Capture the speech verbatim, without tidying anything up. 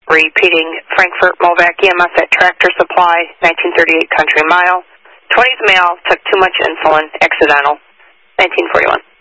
Repeating, Frankfurt Movac E M S at Tractor Supply, nineteen thirty-eight Country Mile. twenties male, took too much insulin, accidental. nineteen forty-one.